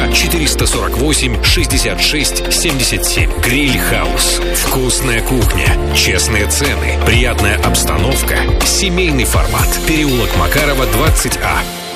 448-66-77. Гриль Хаус. Вкусная кухня, честные цены, приятная обстановка, семейный формат. Переулок Макарова, 20А.